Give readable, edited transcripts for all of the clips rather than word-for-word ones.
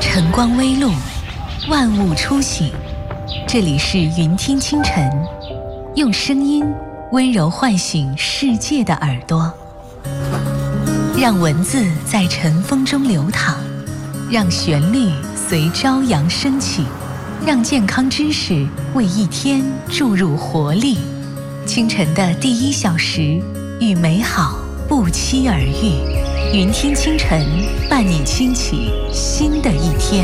晨光微露，万物初醒。这里是云听清晨，用声音温柔唤醒世界的耳朵，让文字在晨风中流淌，让旋律随朝阳升起，让健康知识为一天注入活力。清晨的第1小时，与美好不期而遇。云听清晨，伴你轻启新的一天。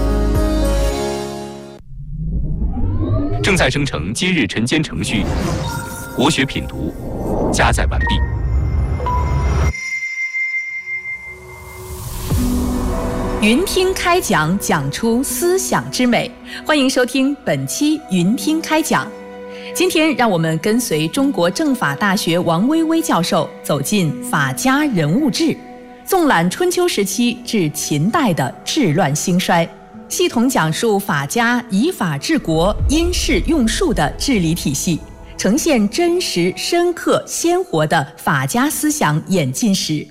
正在生成今日晨间程序，国学品读加载完毕。 云听开讲，讲出思想之美。欢迎收听本期云听开讲。今天让我们跟随中国政法大学王薇薇教授走进法家人物志，纵览春秋时期至秦代的治乱兴衰，系统讲述法家以法治国、因势用术的治理体系，呈现真实、深刻、鲜活的法家思想演进史。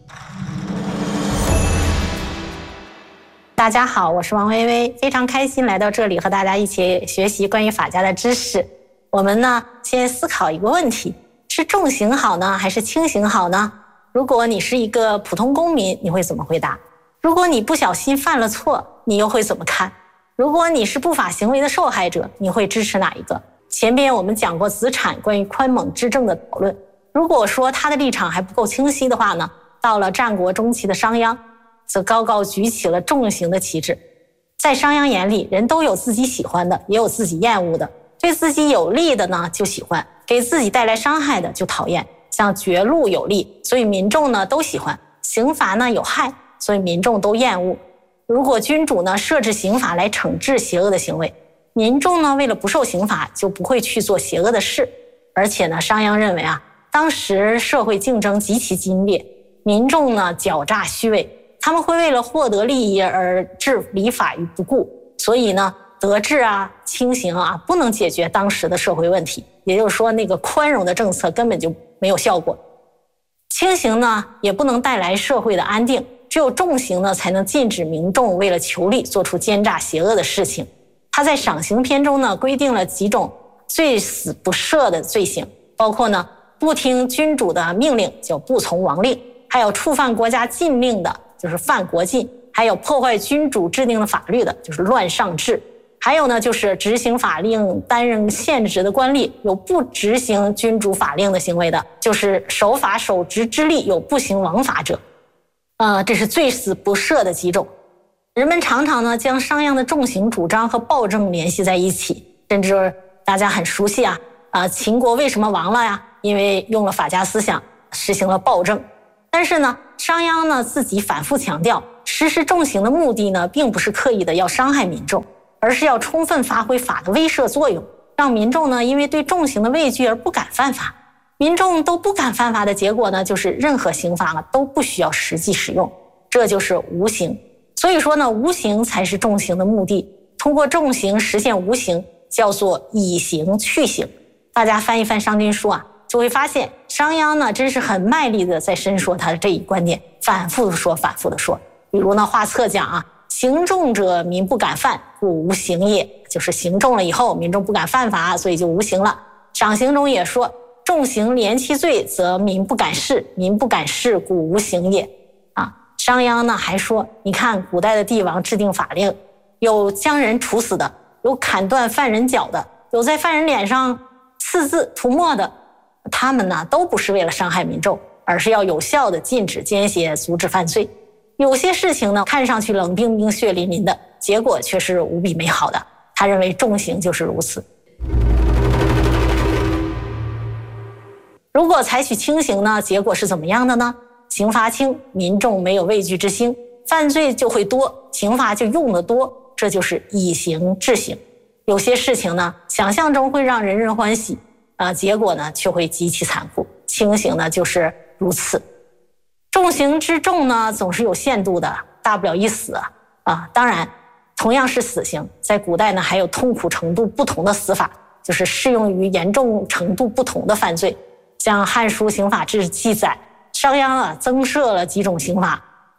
大家好，我是王薇薇，非常开心来到这里和大家一起学习关于法家的知识。我们呢，先思考一个问题：是重刑好呢，还是轻刑好呢？如果你是一个普通公民，你会怎么回答？如果你不小心犯了错，你又会怎么看？如果你是不法行为的受害者，你会支持哪一个？前边我们讲过子产关于宽猛执政的讨论，如果说他的立场还不够清晰的话呢，到了战国中期的商鞅，则高高举起了重刑的旗帜。在商鞅眼里，人都有自己喜欢的，也有自己厌恶的，对自己有利的呢就喜欢，给自己带来伤害的就讨厌。像绝路有利，所以民众呢都喜欢；刑罚呢有害，所以民众都厌恶。如果君主呢设置刑法来惩治邪恶的行为，民众呢为了不受刑罚，就不会去做邪恶的事。而且呢，商鞅认为当时社会竞争极其激烈，民众呢狡诈虚伪，他们会为了获得利益而置礼法于不顾，所以呢，德治轻刑不能解决当时的社会问题。也就是说，那个宽容的政策根本就没有效果。轻刑呢，也不能带来社会的安定，只有重刑呢，才能禁止民众为了求利做出奸诈邪恶的事情。他在赏刑篇中呢，规定了几种最死不赦的罪行，包括呢，不听君主的命令，叫不从王令；还有触犯国家禁令的，就是犯国禁；还有破坏君主制定的法律的，就是乱上制；还有呢，就是执行法令担任现职的官吏有不执行君主法令的行为的，就是守法守职之吏有不行王法者。这是最死不赦的几种。人们常常呢将商鞅的重刑主张和暴政联系在一起，甚至大家很熟悉秦国为什么亡了呀？因为用了法家思想，实行了暴政。但是呢，商鞅呢自己反复强调，实施重刑的目的呢，并不是刻意的要伤害民众，而是要充分发挥法的威慑作用，让民众呢因为对重刑的畏惧而不敢犯法。民众都不敢犯法的结果呢，就是任何刑罚都不需要实际使用，这就是无刑。所以说呢，无刑才是重刑的目的。通过重刑实现无刑，叫做以刑去刑。大家翻一翻商君书就会发现商鞅呢真是很卖力的在申说他的这一观点，反复的说。比如呢，画策讲刑重者民不敢犯，故无刑也，就是刑重了以后民众不敢犯法，所以就无刑了。赏刑中也说，重刑连其罪，则民不敢视，民不敢视，故无刑也。商鞅呢还说，你看古代的帝王制定法令，有将人处死的，有砍断犯人脚的，有在犯人脸上刺字涂墨的，他们呢都不是为了伤害民众，而是要有效的禁止奸邪，阻止犯罪。有些事情呢看上去冷冰冰血淋淋的，结果却是无比美好的。他认为重刑就是如此。如果采取轻刑呢，结果是怎么样的呢？刑罚轻，民众没有畏惧之心，犯罪就会多，刑罚就用得多，这就是以刑治刑。有些事情呢，想象中会让人人欢喜结果呢却会极其残酷。轻刑呢就是如此。重刑之重呢，总是有限度的，大不了一死当然，同样是死刑，在古代呢还有痛苦程度不同的死法，就是适用于严重程度不同的犯罪。像《汉书刑法志》记载，商鞅增设了几种刑罚，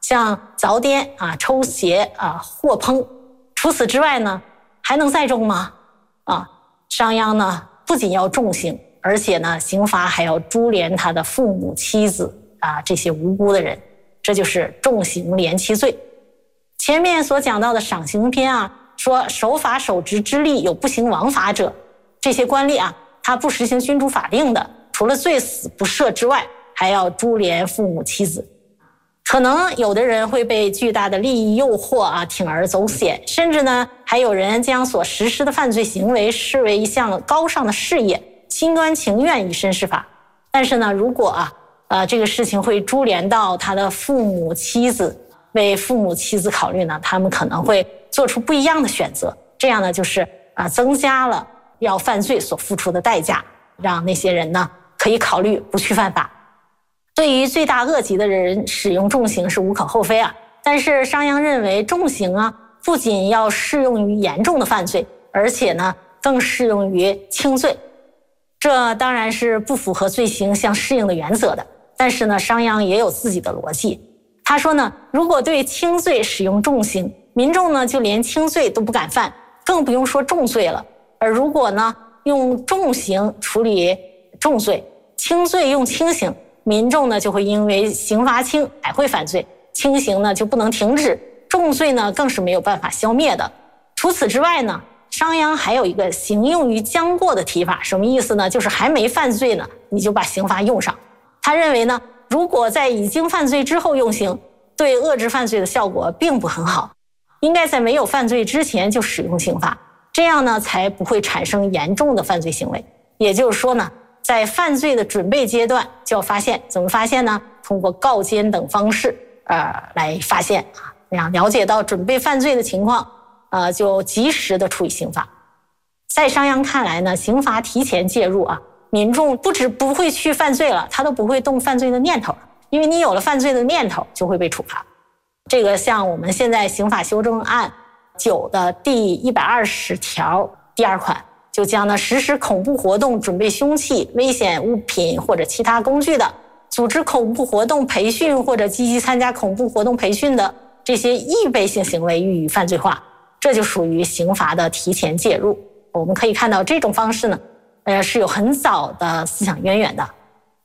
像凿颠啊、抽鞋啊、获烹。除此之外呢，还能再重吗？商鞅呢不仅要重刑，而且呢刑罚还要株连他的父母、妻子啊这些无辜的人，这就是重刑连其罪。前面所讲到的赏刑篇啊，说守法守职之吏有不行王法者，这些官吏啊，他不实行君主法令的，除了罪死不赦之外，还要株连父母妻子。可能有的人会被巨大的利益诱惑啊，铤而走险，甚至呢还有人将所实施的犯罪行为视为一项高尚的事业，心甘情愿以身试法。但是呢，如果这个事情会株连到他的父母妻子，为父母妻子考虑呢，他们可能会做出不一样的选择，这样呢就是增加了要犯罪所付出的代价，让那些人呢可以考虑不去犯法。对于罪大恶极的人使用重刑是无可厚非啊，但是商鞅认为重刑啊不仅要适用于严重的犯罪，而且呢更适用于轻罪。这当然是不符合罪行相适应的原则的，但是呢商鞅也有自己的逻辑。他说呢，如果对轻罪使用重刑，民众呢就连轻罪都不敢犯，更不用说重罪了。而如果呢用重刑处理重罪，轻罪用轻刑，民众呢就会因为刑罚轻还会犯罪，轻刑呢就不能停止，重罪呢更是没有办法消灭的。除此之外呢，商鞅还有一个刑用于将过的提法，什么意思呢？就是还没犯罪呢，你就把刑罚用上。他认为呢，如果在已经犯罪之后用刑，对遏制犯罪的效果并不很好，应该在没有犯罪之前就使用刑罚，这样呢才不会产生严重的犯罪行为。也就是说呢，在犯罪的准备阶段就要发现，怎么发现呢？通过告监等方式来发现啊，那样了解到准备犯罪的情况，就及时的处以刑罚。在商鞅看来呢，刑罚提前介入啊，民众不止不会去犯罪了，他都不会动犯罪的念头了，因为你有了犯罪的念头就会被处罚。这个像我们现在刑法修正案9的第120条第2款，就将呢实施恐怖活动、准备凶器、危险物品或者其他工具的，组织恐怖活动培训或者积极参加恐怖活动培训的这些预备性行为予以犯罪化，这就属于刑罚的提前介入。我们可以看到这种方式呢，是有很早的思想渊源的。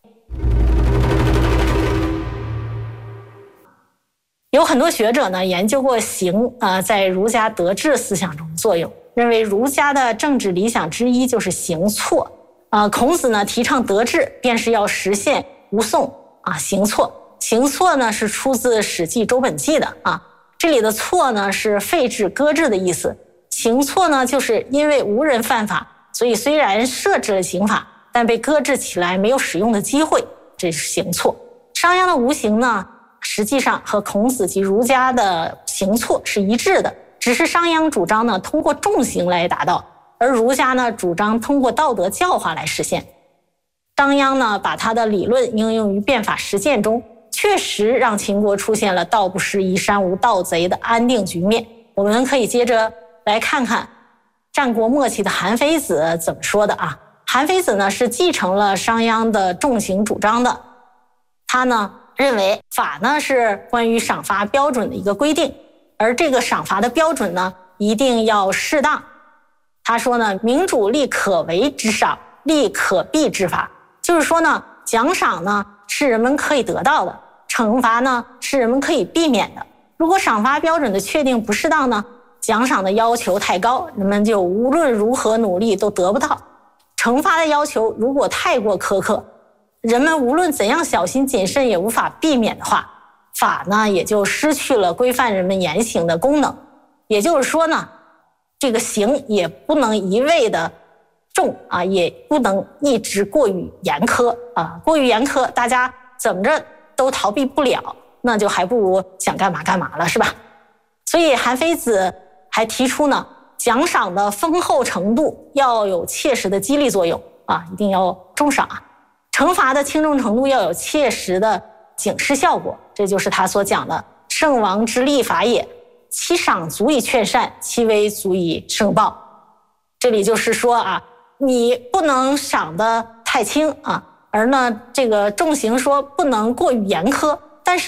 有很多学者呢研究过刑在儒家德治思想中的作用，认为儒家的政治理想之一就是行错。孔子呢提倡德治，便是要实现无讼行错。行错呢是出自《史记·周本纪》的这里的错呢是废制、搁置的意思。行错呢就是因为无人犯法，所以虽然设置了刑法，但被搁置起来没有使用的机会，这是行错。商鞅的无刑呢，实际上和孔子及儒家的行错是一致的，只是商鞅主张呢通过重刑来达到，而儒家呢主张通过道德教化来实现。商鞅呢把他的理论应用于变法实践中，确实让秦国出现了道不拾遗、山无盗贼的安定局面。我们可以接着来看看战国末期的韩非子怎么说的韩非子呢是继承了商鞅的重刑主张的，他呢认为法呢是关于赏罚标准的一个规定，而这个赏罚的标准呢一定要适当。他说呢，民主立可为之赏，立可避之罚，就是说呢，奖赏呢是人们可以得到的，惩罚呢是人们可以避免的。如果赏罚标准的确定不适当呢，奖赏的要求太高，人们就无论如何努力都得不到；惩罚的要求如果太过苛刻，人们无论怎样小心谨慎也无法避免的话，法呢也就失去了规范人们言行的功能。也就是说呢，这个刑也不能一味的重也不能一直过于严苛过于严苛大家怎么着都逃避不了，那就还不如想干嘛干嘛了，是吧？所以韩非子还提出呢，奖赏的丰厚程度要有切实的激励作用一定要重赏惩罚的轻重程度要有切实的警示效果，这就是他所讲的圣王之立法也，其赏足以劝善，其威足以胜暴。这里就是说你不能赏得太轻而呢这个重刑说不能过于严苛，但是呢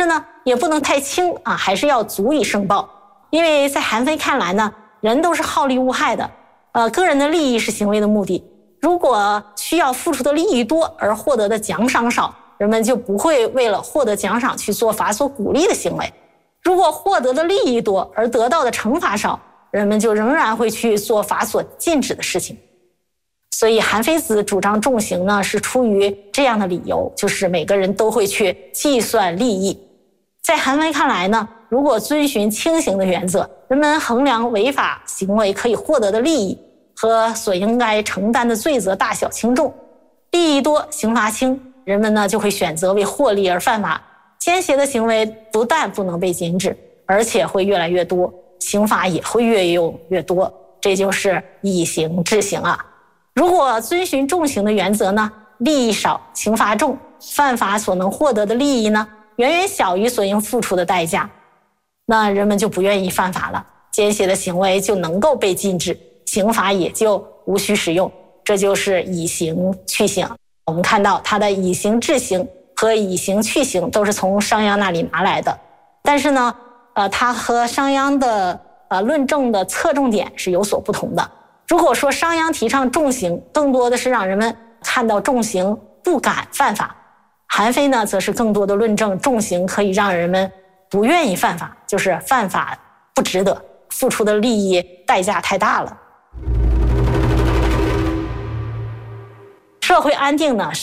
也不能太轻啊，还是要足以申报。因为在韩非看来呢，人都是好利恶害的，个人的利益是行为的目的。如果需要付出的利益多而获得的奖赏少，人们就不会为了获得奖赏去做法所鼓励的行为。如果获得的利益多而得到的惩罚少，人们就仍然会去做法所禁止的事情。所以韩非子主张重刑呢，是出于这样的理由，就是每个人都会去计算利益。在韩非看来呢，如果遵循轻刑的原则，人们衡量违法行为可以获得的利益和所应该承担的罪责大小轻重，利益多刑罚轻，人们呢就会选择为获利而犯法。奸邪的行为不但不能被禁止，而且会越来越多，刑罚也会越用越多，这就是以刑治刑啊。如果遵循重刑的原则呢，利益少，刑罚重，犯法所能获得的利益呢，远远小于所应付出的代价，那人们就不愿意犯法了，奸邪的行为就能够被禁止，刑罚也就无需使用，这就是以刑去刑。我们看到它的以刑治刑和以刑去刑都是从商鞅那里拿来的，但是呢，它和商鞅的论证的侧重点是有所不同的。如果说商鞅提倡重刑，更多的是让人们看到重刑不敢犯法，韩非呢，则是更多的论证重刑可以让人们不愿意犯法，就是犯法不值得，付出的利益代价太大了。社会安定呢，